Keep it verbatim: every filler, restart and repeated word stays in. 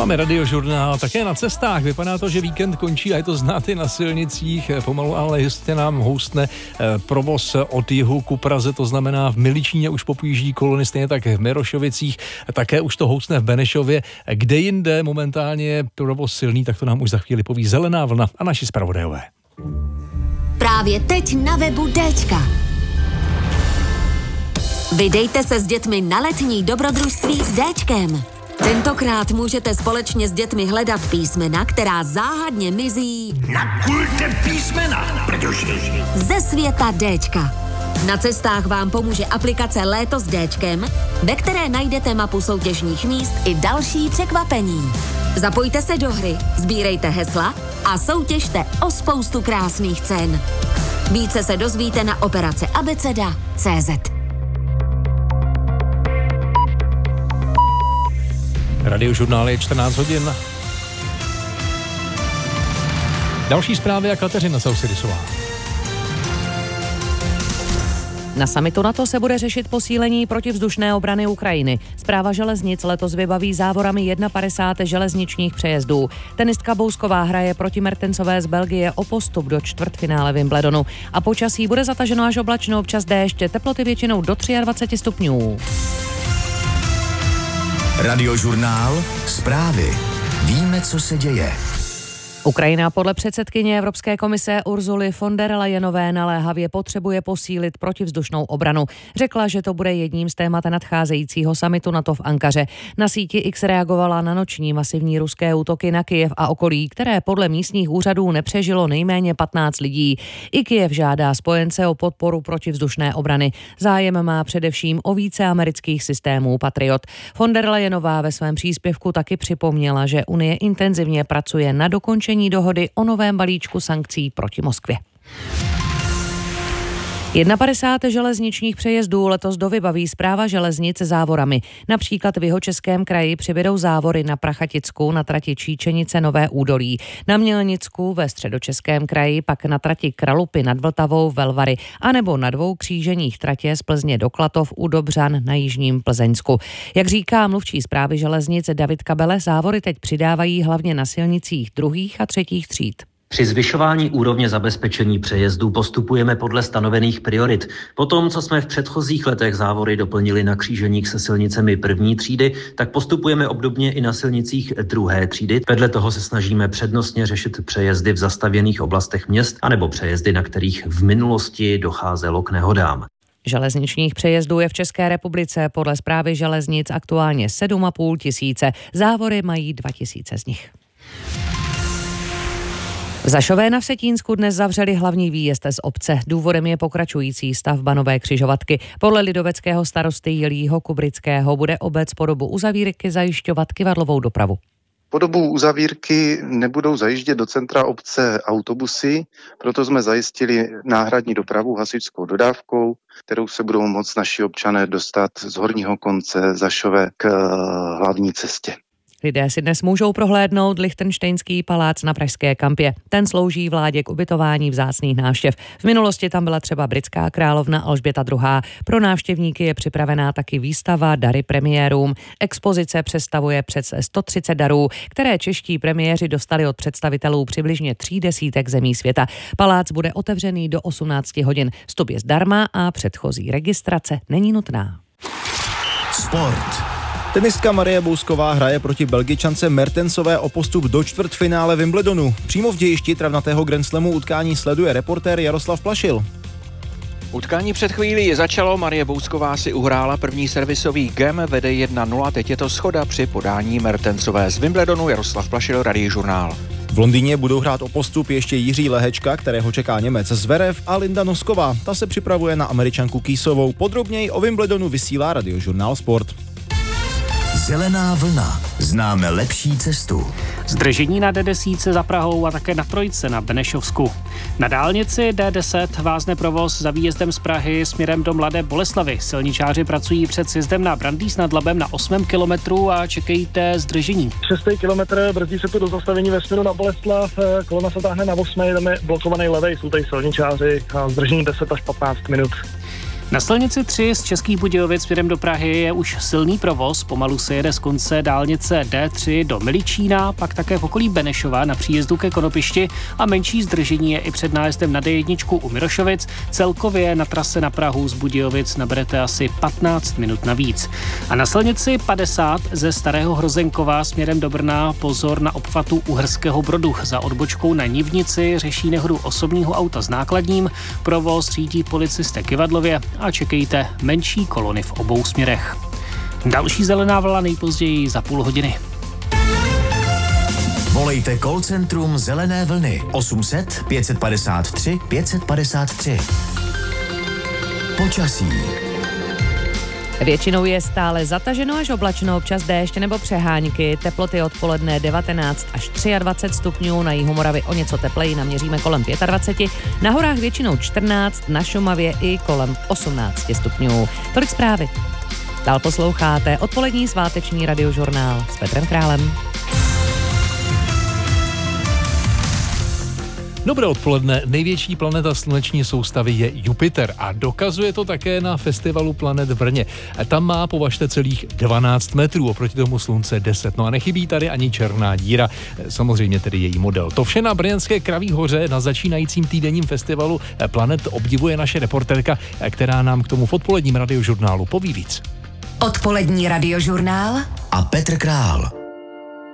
Máme radiožurnál také na cestách. Vypadá to, že víkend končí a je to znát i na silnicích. Pomalu, ale jistě nám houstne provoz od jihu ku Praze, to znamená v Miličíně už popíždí kolony, stejně tak v Mirošovicích, také už to houstne v Benešově. Kde jinde momentálně je provoz silný, tak to nám už za chvíli poví Zelená vlna a naši zpravodajové. Právě teď na webu Déčka. Vydejte se s dětmi na letní dobrodružství s Déčkem. Tentokrát můžete společně s dětmi hledat písmena, která záhadně mizí na kulte písmena, protože ze světa Déčka. Na cestách vám pomůže aplikace Léto s Déčkem, ve které najdete mapu soutěžních míst i další překvapení. Zapojte se do hry, sbírejte hesla a soutěžte o spoustu krásných cen. Více se dozvíte na operace abeceda tečka cé zet. Radiožurnál je čtrnáct hodin. Další zprávy a Kateřina Sausedisová. Na summitu NATO se bude řešit posílení protivzdušné obrany Ukrajiny. Správa železnic letos vybaví závorami padesát jedna železničních přejezdů. Tenistka Bousková hraje proti Mertensové z Belgie o postup do čtvrtfinále Wimbledonu. A počasí bude zataženo až oblačno, občas déšť, teploty většinou do dvacet tři stupňů. Radiožurnál, zprávy. Víme, co se děje. Ukrajina podle předsedkyně Evropské komise Ursuly von der Leyenové naléhavě potřebuje posílit protivzdušnou obranu. Řekla, že to bude jedním z témat nadcházejícího summitu NATO v Ankaře. Na síti X reagovala na noční masivní ruské útoky na Kyjev a okolí, které podle místních úřadů nepřežilo nejméně patnáct lidí. I Kyjev žádá spojence o podporu protivzdušné obrany. Zájem má především o více amerických systémů Patriot. Von der Leyenová ve svém příspěvku taky připomněla, že Unie intenzivně pracuje na dokončení dohody o novém balíčku sankcí proti Moskvě. padesát jedna železničních přejezdů letos dovybaví správa železnic závorami. Například v Jihočeském kraji přibydou závory na Prachaticku na trati Číčenice Nové Údolí, na Mělnicku ve Středočeském kraji, pak na trati Kralupy nad Vltavou Velvary, anebo na dvou kříženích tratě z Plzně do Klatov u Dobřan na jižním Plzeňsku. Jak říká mluvčí správy železnic David Kabele, závory teď přidávají hlavně na silnicích druhých a třetích tříd. Při zvyšování úrovně zabezpečení přejezdů postupujeme podle stanovených priorit. Po tom, co jsme v předchozích letech závory doplnili na kříženích se silnicemi první třídy, tak postupujeme obdobně i na silnicích druhé třídy. Vedle toho se snažíme přednostně řešit přejezdy v zastavěných oblastech měst anebo přejezdy, na kterých v minulosti docházelo k nehodám. Železničních přejezdů je v České republice podle správy železnic aktuálně sedm a půl tisíce. Závory mají dva tisíce z nich. V Zašové na Vsetínsku dnes zavřeli hlavní výjezd z obce. Důvodem je pokračující stavba nové křižovatky. Podle lidoveckého starosty Jiřího Kubrického bude obec po dobu uzavírky zajišťovat kyvadlovou dopravu. Po dobu uzavírky nebudou zajíždět do centra obce autobusy, proto jsme zajistili náhradní dopravu hasičskou dodávkou, kterou se budou moct naši občané dostat z horního konce Zašové k hlavní cestě. Lidé si dnes můžou prohlédnout Lichtenštejnský palác na Pražské kampě. Ten slouží vládě k ubytování vzácných návštěv. V minulosti tam byla třeba britská královna Alžběta druhá. Pro návštěvníky je připravená taky výstava Dary premiérům. Expozice představuje přes sto třicet darů, které čeští premiéři dostali od představitelů přibližně tří desítek zemí světa. Palác bude otevřený do osmnácti hodin. Vstup je zdarma a předchozí registrace není nutná. Sport. Tenistka Marie Bousková hraje proti Belgičance Mertensové o postup do čtvrtfinále Wimbledonu. Přímo v dějišti travnatého Grand Slamu utkání sleduje reportér Jaroslav Plašil. Utkání před chvílí začalo, Marie Bousková si uhrála první servisový game, vede jedna nula, teď je to shoda při podání Mertensové z Wimbledonu. Jaroslav Plašil, Radiožurnál. V Londýně budou hrát o postup ještě Jiří Lehečka, kterého čeká Němec Zverev, a Linda Nosková. Ta se připravuje na Američanku Kýsovou. Podrobněji o Wimbledonu vysílá Radiožurnál Sport. Zelená vlna. Známe lepší cestu. Zdržení na D deset za Prahou a také na Trojce na Benešovsku. Na dálnici D deset vázne provoz za výjezdem z Prahy směrem do Mladé Boleslavi. Silničáři pracují před sjezdem na Brandýs nad Labem na osmém kilometru a čekejte zdržení. Šestý kilometr, brzdí se tu do zastavení ve směru na Boleslav, kolona se táhne na osmé, tam je blokovaný levej, jsou tady silničáři a zdržení deset až patnáct minut. Na silnici tři z Českých Budějovic směrem do Prahy je už silný provoz, pomalu se jede z konce dálnice D tři do Miličína, pak také v okolí Benešova na příjezdu ke Konopišti a menší zdržení je i před nájezdem na D jedna u Mirošovic. Celkově na trase na Prahu z Budějovic naberete asi patnáct minut navíc. A na silnici padesát ze Starého Hrozenkova směrem do Brna pozor na obchvatu Uherského Brodu. Za odbočkou na Nivnici řeší nehodu osobního auta s nákladním, provoz řídí policisté Kivadlově a čekejte menší kolony v obou směrech. Další zelená vlna nejpozději za půl hodiny. Volejte call centrum Zelené vlny osm set pět padesát tři pět padesát tři. Počasí. Většinou je stále zataženo až oblačno, občas déšť nebo přehánky. Teploty odpoledne devatenáct až dvacet tři stupňů, na jihu Moravy o něco tepleji, naměříme kolem dvacet pět. Na horách většinou čtrnáct, na Šumavě i kolem osmnáct stupňů. Tolik zprávy. Dál posloucháte odpolední sváteční radiožurnál s Petrem Králem. Dobré odpoledne. Největší planeta sluneční soustavy je Jupiter a dokazuje to také na festivalu planet v Brně. Tam má, považte, celých dvanáct metrů, oproti tomu slunce deset. No a nechybí tady ani černá díra, samozřejmě tedy její model. To vše na brněnské Kraví hoře na začínajícím týdenním festivalu Planet obdivuje naše reportérka, která nám k tomu v odpoledním radiožurnálu poví víc. Odpolední radiožurnál a Petr Král.